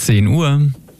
10 Uhr.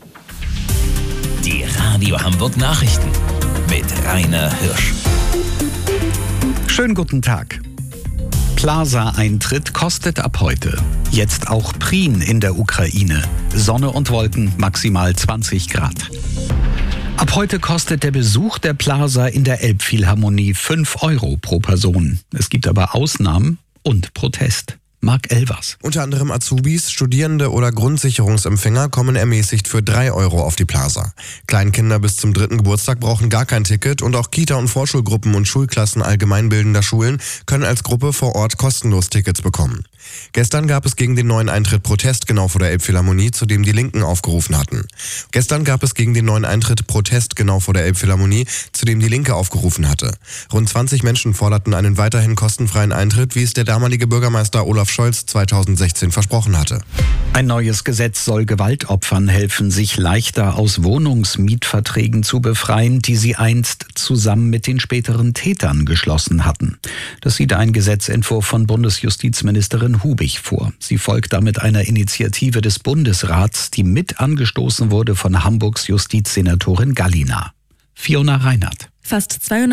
Die Radio Hamburg Nachrichten mit Rainer Hirsch. Schönen guten Tag. Plaza-Eintritt kostet ab heute. Jetzt auch Prien in der Ukraine. Sonne und Wolken, maximal 20 Grad. Ab heute kostet der Besuch der Plaza in der Elbphilharmonie 5 € pro Person. Es gibt aber Ausnahmen und Protest. Marc Elvers. Unter anderem Azubis, Studierende oder Grundsicherungsempfänger kommen ermäßigt für 3 € auf die Plaza. Kleinkinder bis zum 3. Geburtstag brauchen gar kein Ticket und auch Kita- und Vorschulgruppen und Schulklassen allgemeinbildender Schulen können als Gruppe vor Ort kostenlos Tickets bekommen. Gestern gab es gegen den neuen Eintritt Protest genau vor der Elbphilharmonie, zu dem die Linken aufgerufen hatten. Rund 20 Menschen forderten einen weiterhin kostenfreien Eintritt, wie es der damalige Bürgermeister Olaf Scholz 2016 versprochen hatte. Ein neues Gesetz soll Gewaltopfern helfen, sich leichter aus Wohnungsmietverträgen zu befreien, die sie einst zusammen mit den späteren Tätern geschlossen hatten. Das sieht ein Gesetzentwurf von Bundesjustizministerin Hubig vor. Sie folgt damit einer Initiative des Bundesrats, die mit angestoßen wurde von Hamburgs Justizsenatorin Gallina. Fiona Reinhardt. Fast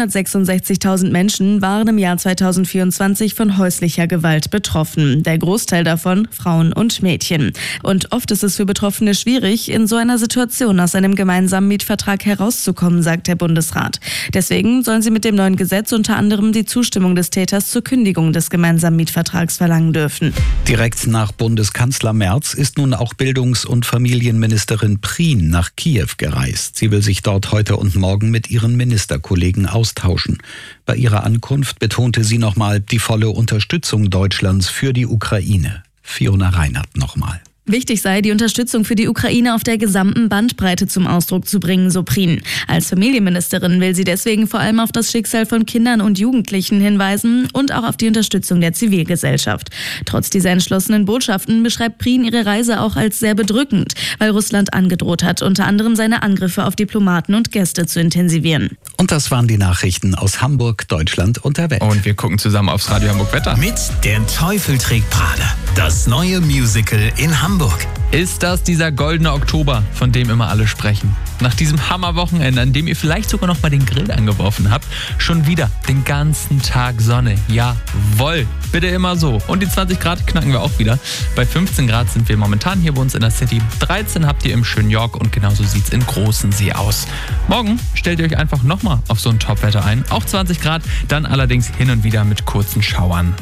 266.000 Menschen waren im Jahr 2024 von häuslicher Gewalt betroffen. Der Großteil davon Frauen und Mädchen. Und oft ist es für Betroffene schwierig, in so einer Situation aus einem gemeinsamen Mietvertrag herauszukommen, sagt der Bundesrat. Deswegen sollen sie mit dem neuen Gesetz unter anderem die Zustimmung des Täters zur Kündigung des gemeinsamen Mietvertrags verlangen dürfen. Direkt nach Bundeskanzler Merz ist nun auch Bildungs- und Familienministerin Prien nach Kiew gereist. Sie will sich dort heute und morgen mit ihren Ministerkollegen austauschen. Bei ihrer Ankunft betonte sie nochmal die volle Unterstützung Deutschlands für die Ukraine. Fiona Reinhardt nochmal. Wichtig sei, die Unterstützung für die Ukraine auf der gesamten Bandbreite zum Ausdruck zu bringen, so Prien. Als Familienministerin will sie deswegen vor allem auf das Schicksal von Kindern und Jugendlichen hinweisen und auch auf die Unterstützung der Zivilgesellschaft. Trotz dieser entschlossenen Botschaften beschreibt Prien ihre Reise auch als sehr bedrückend, weil Russland angedroht hat, unter anderem seine Angriffe auf Diplomaten und Gäste zu intensivieren. Und das waren die Nachrichten aus Hamburg, Deutschland und der Welt. Und wir gucken zusammen aufs Radio Hamburg Wetter. Mit Der Teufel trägt Prada. Das neue Musical in Hamburg. Ist das dieser goldene Oktober, von dem immer alle sprechen? Nach diesem Hammerwochenende, an dem ihr vielleicht sogar noch mal den Grill angeworfen habt, schon wieder den ganzen Tag Sonne. Jawohl, bitte immer so. Und die 20 Grad knacken wir auch wieder. Bei 15 Grad sind wir momentan hier bei uns in der City. 13 habt ihr im schönen York und genauso sieht's in Großensee aus. Morgen stellt ihr euch einfach nochmal auf so ein Topwetter ein. Auch 20 Grad, dann allerdings hin und wieder mit kurzen Schauern.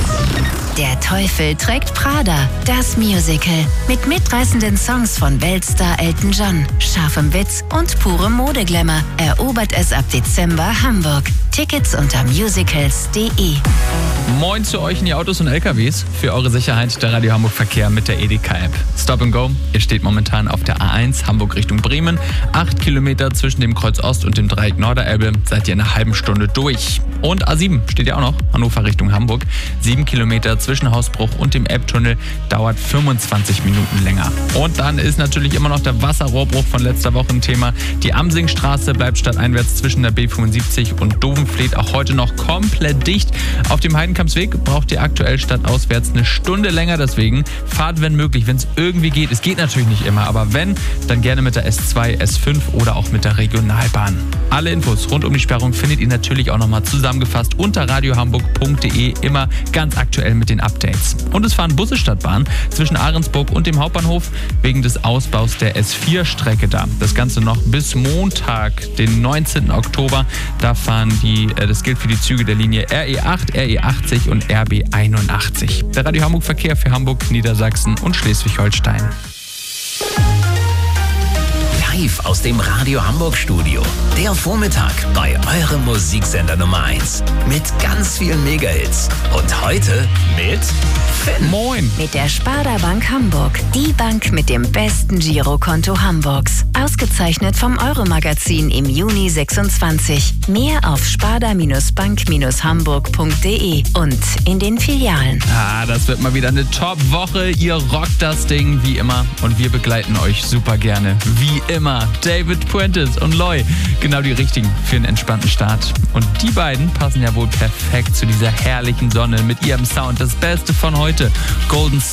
Der Teufel trägt Prada, das Musical. Mit mitreißenden Songs von Weltstar Elton John, scharfem Witz und purem Modeglamour erobert es ab Dezember Hamburg. Tickets unter musicals.de. Moin zu euch in die Autos und LKWs. Für eure Sicherheit der Radio Hamburg Verkehr mit der Edeka-App. Stop and Go. Ihr steht momentan auf der A1 Hamburg Richtung Bremen. 8 Kilometer zwischen dem Kreuz Ost und dem Dreieck Norderelbe. Seid ihr in einer halben Stunde durch. Und A7 steht ja auch noch. Hannover Richtung Hamburg. 7 Kilometer zwischen Hausbruch und dem Elbtunnel. Dauert 25 Minuten länger. Und dann ist natürlich immer noch der Wasserrohrbruch von letzter Woche ein Thema. Die Amsingstraße bleibt stadteinwärts zwischen der B75 und Dovenfleet auch heute noch komplett dicht. Auf dem Heidenkampsweg braucht ihr aktuell stadtauswärts eine Stunde länger. Deswegen fahrt, wenn möglich, wenn es irgendwie geht. Es geht natürlich nicht immer, aber wenn, dann gerne mit der S2, S5 oder auch mit der Regionalbahn. Alle Infos rund um die Sperrung findet ihr natürlich auch nochmal zusammengefasst unter radiohamburg.de. Immer ganz aktuell mit den Updates. Und es fahren Busse statt Bahn zwischen Ahrensburg und dem Hauptbahnhof wegen des Ausbaus der S4-Strecke da. Das Ganze noch bis Montag, den 19. Oktober. Da fahren das gilt für die Züge der Linie RE8, RE80 und RB81. Der Radio Hamburg Verkehr für Hamburg, Niedersachsen und Schleswig-Holstein. Live aus dem Radio Hamburg Studio. Der Vormittag bei eurem Musiksender Nummer 1. Mit ganz vielen Mega-Hits. Und heute mit Finn. Moin. Mit der Sparda Bank Hamburg. Die Bank mit dem besten Girokonto Hamburgs. Ausgezeichnet vom Euro-Magazin im Juni 26. Mehr auf sparda-bank-hamburg.de und in den Filialen. Das wird mal wieder eine Top-Woche. Ihr rockt das Ding wie immer und wir begleiten euch super gerne. Wie immer. David Puentes und Loy. Genau die richtigen für einen entspannten Start. Und die beiden passen ja wohl perfekt zu dieser herrlichen Sonne mit ihrem Sound. Das Beste von heute. Golden